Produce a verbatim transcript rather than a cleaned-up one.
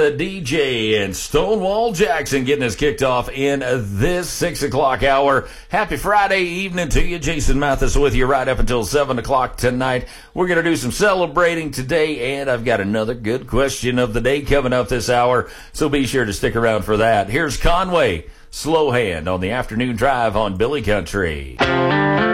The D J and Stonewall Jackson getting us kicked off in this six o'clock hour. Happy Friday evening to you. Jason Mathis with you right up until seven o'clock tonight. We're going to do some celebrating today, and I've got another good question of the day coming up this hour, so be sure to stick around for that. Here's Conway, Slow Hand on the afternoon drive on Billy Country.